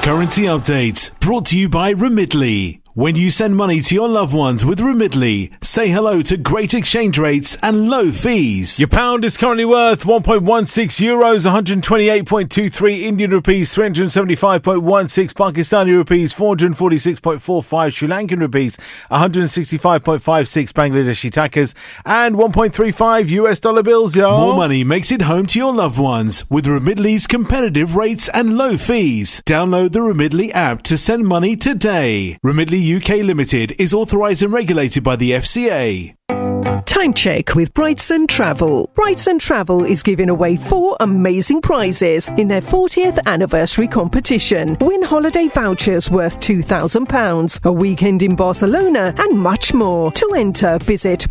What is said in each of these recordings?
Currency update brought to you by Remitly. When you send money to your loved ones with Remitly, say hello to great exchange rates and low fees. Your pound is currently worth 1.16 euros, 128.23 Indian rupees, 375.16 Pakistani rupees, 446.45 Sri Lankan rupees, 165.56 Bangladeshi takas, and 1.35 US dollar bills, y'all. More money makes it home to your loved ones with Remitly's competitive rates and low fees. Download the Remitly app to send money today. Remitly UK Limited is authorised and regulated by the FCA. Time check with Brightson Travel. Brightson Travel is giving away 4 amazing prizes in their 40th anniversary competition. Win holiday vouchers worth £2,000, a weekend in Barcelona, and much more. To enter, visit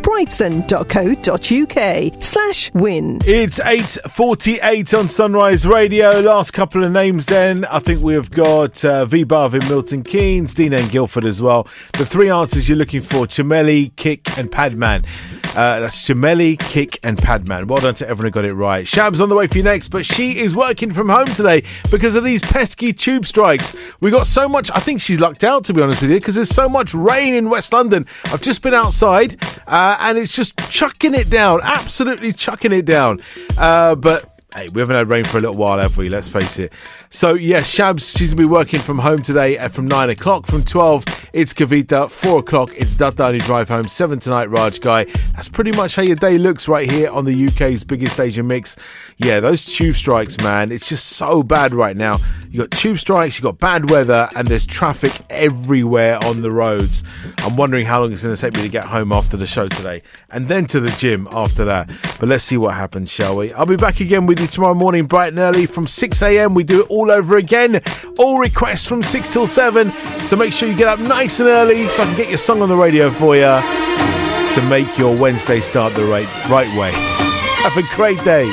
brightson.co.uk/win. It's 8:48 on Sunrise Radio. Last couple of names then. I think we have got V-Bav in Milton Keynes, Dina in Guildford as well. The 3 answers you're looking for: Chameli, Kick and Padman. That's Chameli, Kick and Padman. Well done to everyone who got it right. Shab's on the way for you next, but she is working from home today because of these pesky tube strikes. We got so much, I think she's lucked out, to be honest with you, because there's so much rain in West London. I've just been outside and it's just chucking it down, absolutely chucking it down. But hey, we haven't had rain for a little while, have we? Let's face it. So, yes, Shabs, she's going to be working from home today from 9 o'clock. From 12, it's Kavita. 4 o'clock, it's Dattani Drive Home. 7 tonight, Raj Guy. That's pretty much how your day looks right here on the UK's biggest Asian mix. Yeah, those tube strikes, man, it's just so bad right now. You got tube strikes, you got bad weather, and there's traffic everywhere on the roads. I'm wondering how long it's going to take me to get home after the show today, and then to the gym after that. But let's see what happens, shall we? I'll be back again with you tomorrow morning, bright and early from 6 a.m. We do it all over again. All requests from 6 till 7. So make sure you get up nice and early so I can get your song on the radio for you to make your Wednesday start the right way. Have a great day.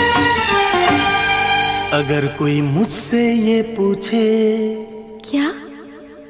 अगर कोई मुझसे ये पूछे क्या